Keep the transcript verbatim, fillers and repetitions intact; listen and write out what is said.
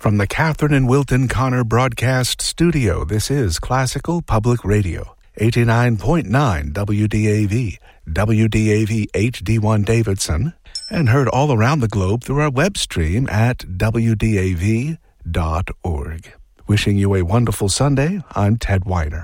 From the Catherine and Wilton Connor Broadcast Studio, this is Classical Public Radio, eighty-nine point nine W D A V, W D A V H D one Davidson, and heard all around the globe through our web stream at W D A V dot org. Wishing you a wonderful Sunday, I'm Ted Weiner.